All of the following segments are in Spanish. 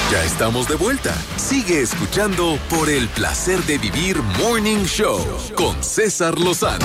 Ya estamos de vuelta. Sigue escuchando por el placer de vivir Morning Show con César Lozano.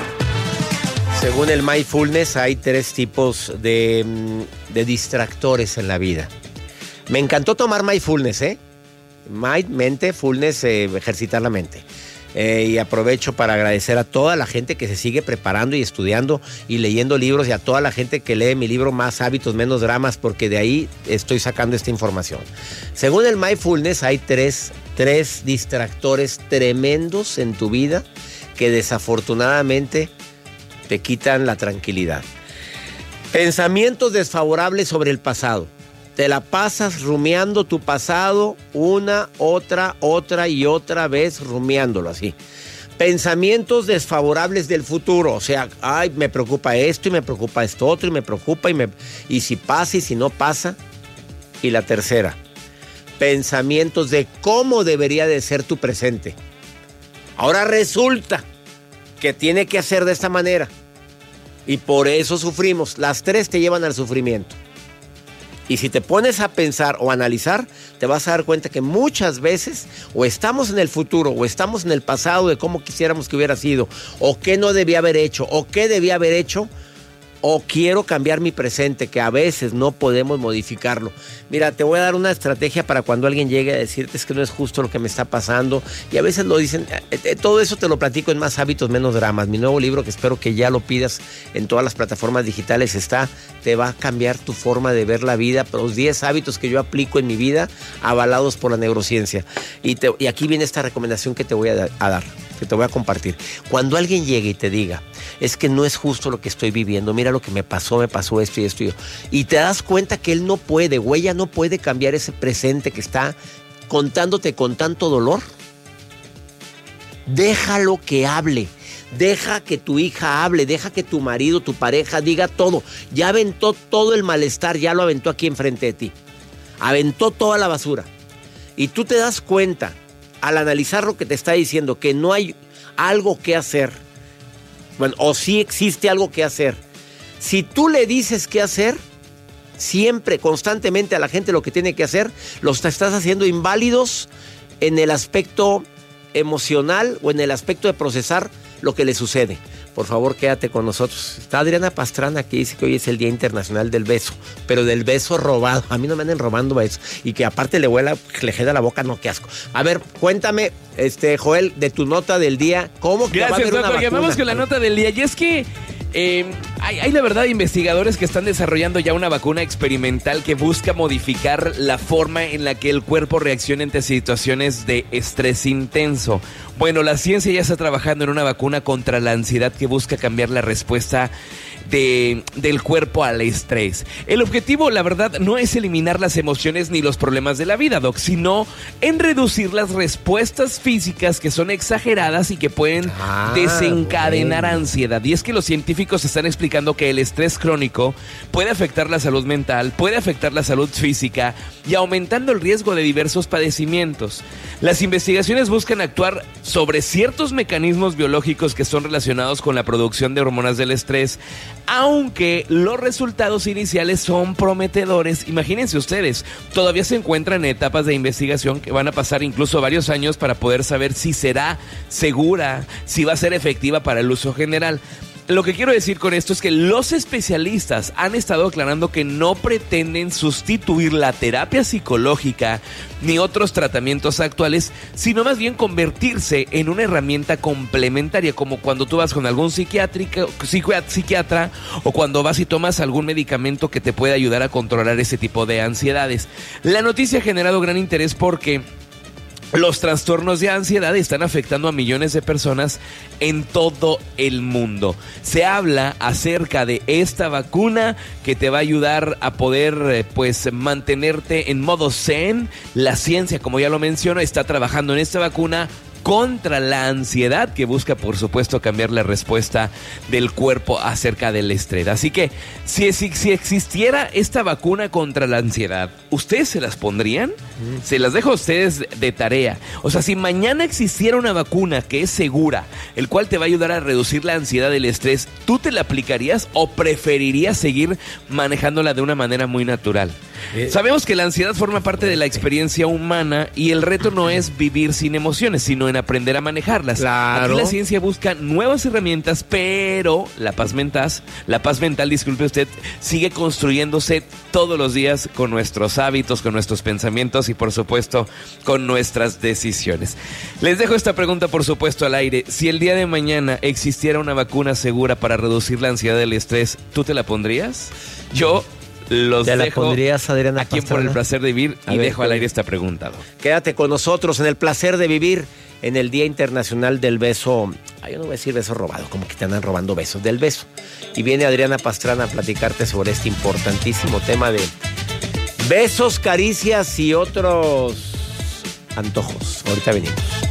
Según el mindfulness, hay 3 tipos de distractores en la vida. Me encantó tomar mindfulness, Mind, mente, fullness, ejercitar la mente. Y aprovecho para agradecer a toda la gente que se sigue preparando y estudiando y leyendo libros, y a toda la gente que lee mi libro Más hábitos, menos dramas, porque de ahí estoy sacando esta información. Según el mindfulness, hay tres distractores tremendos en tu vida que desafortunadamente te quitan la tranquilidad. Pensamientos desfavorables sobre el pasado. Te la pasas rumiando tu pasado una, otra y otra vez rumiándolo así. Pensamientos desfavorables del futuro. O sea, ay, me preocupa esto y me preocupa esto otro y me preocupa y si pasa y si no pasa. Y la tercera, pensamientos de cómo debería de ser tu presente. Ahora resulta que tiene que hacer de esta manera. Y por eso sufrimos. Las 3 te llevan al sufrimiento. Y si te pones a pensar o analizar, te vas a dar cuenta que muchas veces o estamos en el futuro o estamos en el pasado de cómo quisiéramos que hubiera sido, o qué no debía haber hecho, o qué debía haber hecho, o quiero cambiar mi presente, que a veces no podemos modificarlo. Mira, te voy a dar una estrategia para cuando alguien llegue a decirte es que no es justo lo que me está pasando, y a veces lo dicen. Todo eso te lo platico en Más hábitos, menos dramas. Mi nuevo libro, que espero que ya lo pidas en todas las plataformas digitales, te va a cambiar tu forma de ver la vida. Los 10 hábitos que yo aplico en mi vida, avalados por la neurociencia. Y aquí viene esta recomendación que te voy a dar, que te voy a compartir. Cuando alguien llegue y te diga, es que no es justo lo que estoy viviendo, mira lo que me pasó esto y esto, y te das cuenta que él no puede, ella no puede cambiar ese presente que está contándote con tanto dolor, déjalo que hable. Deja que tu hija hable, deja que tu marido, tu pareja diga todo. Ya aventó todo el malestar, ya lo aventó aquí enfrente de ti. Aventó toda la basura. Y tú te das cuenta, al analizar lo que te está diciendo, que no hay algo que hacer. Bueno, o sí existe algo que hacer. Si tú le dices qué hacer, siempre, constantemente a la gente lo que tiene que hacer, los estás haciendo inválidos en el aspecto emocional o en el aspecto de procesar lo que le sucede. Por favor, quédate con nosotros. Está Adriana Pastrana, que dice que hoy es el Día Internacional del Beso, pero del beso robado. A mí no me anden robando besos. Y que aparte le queda la boca, no, qué asco. A ver, cuéntame, Joel, de tu nota del día. ¿Cómo que va a haber una vacuna? Vamos con la nota del día. Y es que hay la verdad investigadores que están desarrollando ya una vacuna experimental que busca modificar la forma en la que el cuerpo reacciona ante situaciones de estrés intenso. Bueno, la ciencia ya está trabajando en una vacuna contra la ansiedad que busca cambiar la respuesta del cuerpo al estrés. El objetivo, la verdad, no es eliminar las emociones ni los problemas de la vida, Doc, sino en reducir las respuestas físicas que son exageradas y que pueden desencadenar ansiedad. Y es que los científicos están explicando que el estrés crónico puede afectar la salud mental, puede afectar la salud física y aumentando el riesgo de diversos padecimientos. Las investigaciones buscan actuar sobre ciertos mecanismos biológicos que son relacionados con la producción de hormonas del estrés, aunque los resultados iniciales son prometedores. Imagínense ustedes, todavía se encuentran en etapas de investigación que van a pasar incluso varios años para poder saber si será segura, si va a ser efectiva para el uso general. Lo que quiero decir con esto es que los especialistas han estado aclarando que no pretenden sustituir la terapia psicológica ni otros tratamientos actuales, sino más bien convertirse en una herramienta complementaria, como cuando tú vas con algún psiquiatra o cuando vas y tomas algún medicamento que te puede ayudar a controlar ese tipo de ansiedades. La noticia ha generado gran interés porque los trastornos de ansiedad están afectando a millones de personas en todo el mundo. Se habla acerca de esta vacuna que te va a ayudar a poder mantenerte en modo zen. La ciencia, como ya lo menciono, está trabajando en esta vacuna contra la ansiedad, que busca, por supuesto, cambiar la respuesta del cuerpo acerca del estrés. Así que, si existiera esta vacuna contra la ansiedad, ¿ustedes se las pondrían? Se las dejo a ustedes de tarea. O sea, si mañana existiera una vacuna que es segura, el cual te va a ayudar a reducir la ansiedad del estrés, ¿tú te la aplicarías o preferirías seguir manejándola de una manera muy natural? Sabemos que la ansiedad forma parte de la experiencia humana y el reto no es vivir sin emociones, sino en aprender a manejarlas. Claro. Aquí la ciencia busca nuevas herramientas, pero la paz mental, disculpe usted, sigue construyéndose todos los días con nuestros hábitos, con nuestros pensamientos y por supuesto con nuestras decisiones. Les dejo esta pregunta por supuesto al aire. Si el día de mañana existiera una vacuna segura para reducir la ansiedad y el estrés, ¿tú te la pondrías? Yo los ¿Te la dejo pondrías, Adriana aquí Pastrana? por el placer de vivir y A ver, dejo al aire esta pregunta. ¿No? Quédate con nosotros en el placer de vivir en el Día Internacional del Beso. Yo no voy a decir beso robado, como que te andan robando besos, del beso. Y viene Adriana Pastrana a platicarte sobre este importantísimo tema de besos, caricias y otros antojos. Ahorita venimos.